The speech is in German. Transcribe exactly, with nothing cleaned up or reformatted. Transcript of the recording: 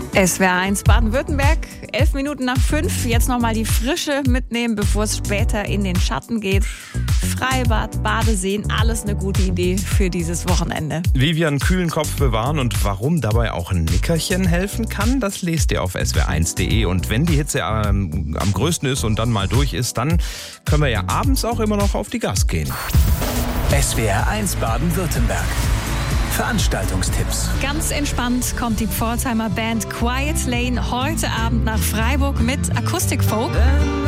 S W R eins Baden-Württemberg, elf Minuten nach fünf. Jetzt nochmal die Frische mitnehmen, bevor es später in den Schatten geht. Freibad, Badeseen, alles eine gute Idee für dieses Wochenende. Wie wir einen kühlen Kopf bewahren und warum dabei auch ein Nickerchen helfen kann, das lest ihr auf s w r eins punkt de. Und wenn die Hitze am, am größten ist und dann mal durch ist, dann können wir ja abends auch immer noch auf die Gas gehen. S W R eins Baden-Württemberg. Veranstaltungstipps. Ganz entspannt kommt die Pforzheimer Band Quiet Lane heute Abend nach Freiburg mit Akustikfolk.